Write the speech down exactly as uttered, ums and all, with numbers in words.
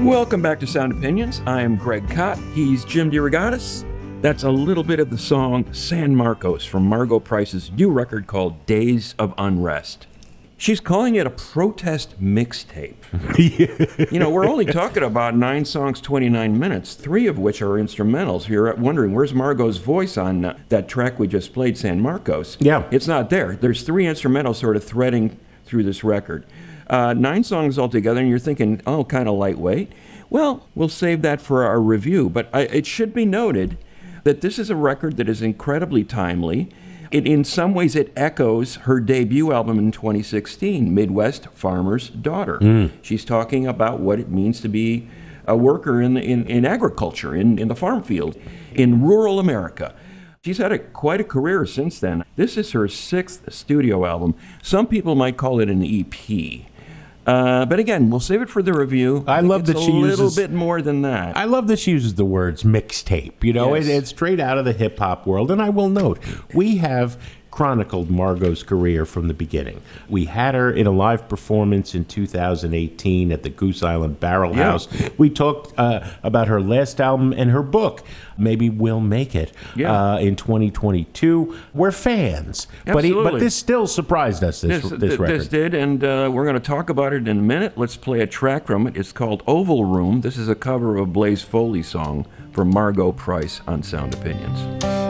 Welcome back to Sound Opinions. I'm Greg Kot. He's Jim DeRogatis. That's a little bit of the song San Marcos from Margo Price's new record called Days of Unrest. She's calling it a protest mixtape. You know, we're only talking about nine songs, twenty-nine minutes, three of which are instrumentals. You're wondering, where's Margo's voice on uh, that track we just played, San Marcos? Yeah. It's not there. There's three instrumentals sort of threading through this record. Uh, nine songs altogether, and you're thinking, oh, kind of lightweight. Well, we'll save that for our review. But I, it should be noted that this is a record that is incredibly timely. It, in some ways, it echoes her debut album in twenty sixteen, Midwest Farmer's Daughter. Mm. She's talking about what it means to be a worker in, in, in agriculture, in, in the farm field, in rural America. She's had a, quite a career since then. This is her sixth studio album. Some people might call it an E P. Uh, but again, we'll save it for the review. I, I love that she uses a little bit more than that. I love that she uses the words mixtape. You know, Yes. it, it's straight out of the hip hop world. And I will note, we have chronicled Margo's career from the beginning. We had her in a live performance in two thousand eighteen at the Goose Island Barrel Yeah. House. We talked uh, about her last album and her book, Maybe We'll Make It, Yeah. uh, in twenty twenty-two. We're fans. But, he, but Absolutely. this still surprised us, this, This, this th- record. this did, and uh, we're going to talk about it in a minute. Let's play a track from it. It's called Oval Room. This is a cover of a Blaze Foley song from Margo Price on Sound Opinions.